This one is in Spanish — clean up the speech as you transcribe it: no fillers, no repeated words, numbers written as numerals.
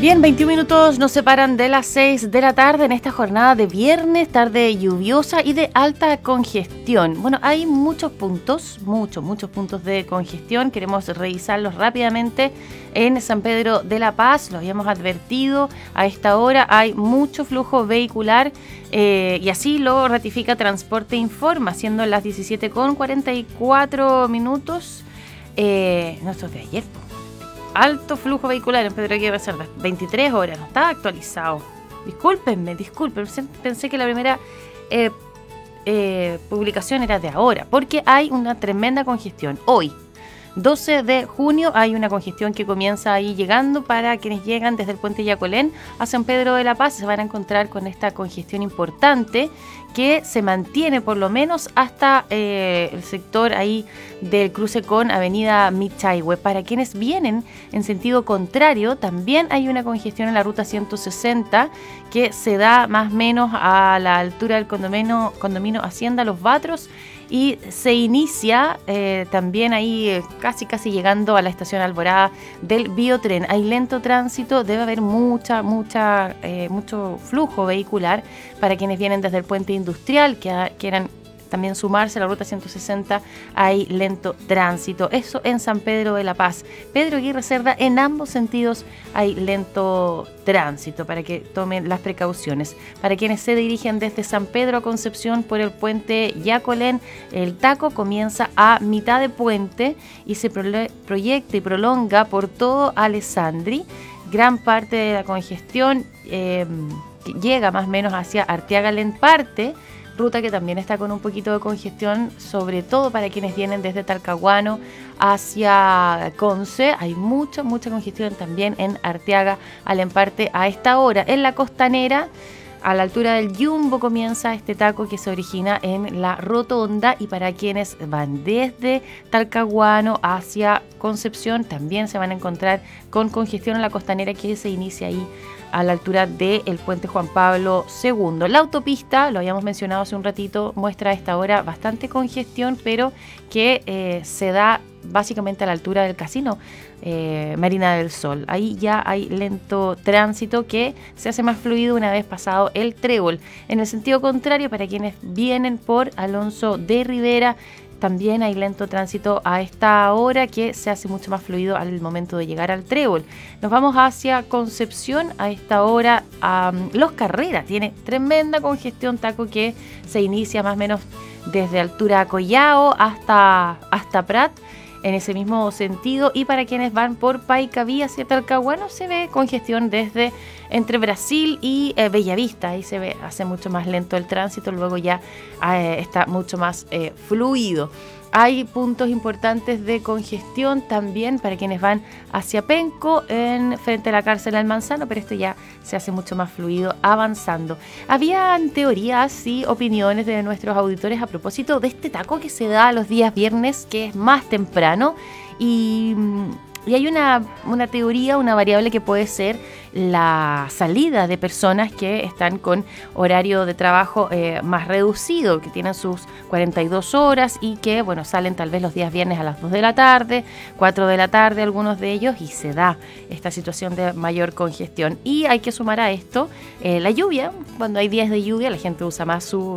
Bien, 21 minutos nos separan de las 6 de la tarde en esta jornada de viernes, tarde lluviosa y de alta congestión. Bueno, hay muchos puntos de congestión. Queremos revisarlos rápidamente en San Pedro de la Paz. Lo habíamos advertido, a esta hora hay mucho flujo vehicular y así lo ratifica Transporte Informa, siendo las 17:44 minutos. No, esto es de ayer, alto flujo vehicular en Pedro Aguirre Cerda, 23 horas, no estaba actualizado. Disculpen, pensé que la primera publicación era de ahora, porque hay una tremenda congestión. Hoy, 12 de junio, hay una congestión que comienza ahí llegando. Para quienes llegan desde el puente Yacolén a San Pedro de la Paz, se van a encontrar con esta congestión importante que se mantiene por lo menos hasta el sector ahí del cruce con Avenida Michaihue. Para quienes vienen en sentido contrario, también hay una congestión en la ruta 160 que se da más o menos a la altura del condominio Hacienda Los Batros y se inicia también ahí casi llegando a la estación Alborada del Biotren. Hay lento tránsito, debe haber mucho flujo vehicular para quienes vienen desde el puente industrial, que quieran también sumarse a la ruta 160, hay lento tránsito. Eso en San Pedro de la Paz. Pedro Aguirre Cerda, en ambos sentidos hay lento tránsito para que tomen las precauciones. Para quienes se dirigen desde San Pedro a Concepción por el puente Yacolén, el taco comienza a mitad de puente y se proyecta y prolonga por todo Alessandri. Gran parte de la congestión llega más o menos hacia Arteaga-Lemparte, ruta que también está con un poquito de congestión, sobre todo para quienes vienen desde Talcahuano hacia Conce. Hay mucha congestión también en Arteaga-Lemparte a esta hora. En la costanera, a la altura del Yumbo, comienza este taco que se origina en la rotonda, y para quienes van desde Talcahuano hacia Concepción también se van a encontrar con congestión en la costanera que se inicia ahí a la altura del puente Juan Pablo II. La autopista, lo habíamos mencionado hace un ratito, muestra a esta hora bastante congestión, pero que se da básicamente a la altura del casino Marina del Sol. Ahí ya hay lento tránsito que se hace más fluido una vez pasado el Trébol. En el sentido contrario, para quienes vienen por Alonso de Rivera, también hay lento tránsito a esta hora que se hace mucho más fluido al momento de llegar al Trébol. Nos vamos hacia Concepción a esta hora. Los Carreras tiene tremenda congestión, taco que se inicia más o menos desde altura Collao hasta Prat, en ese mismo sentido. Y para quienes van por Paicaví hacia Talcahuano, se ve congestión desde entre Brasil y Bellavista. Ahí se hace mucho más lento el tránsito, luego ya está mucho más fluido. Hay puntos importantes de congestión también para quienes van hacia Penco, frente a la cárcel del Manzano, pero esto ya se hace mucho más fluido avanzando. Habían teorías y opiniones de nuestros auditores a propósito de este taco que se da los días viernes, que es más temprano, y hay una teoría, una variable que puede ser la salida de personas que están con horario de trabajo más reducido, que tienen sus 42 horas y que, bueno, salen tal vez los días viernes a las 2 de la tarde, 4 de la tarde, algunos de ellos, y se da esta situación de mayor congestión. Y hay que sumar a esto la lluvia. Cuando hay días de lluvia, la gente usa más su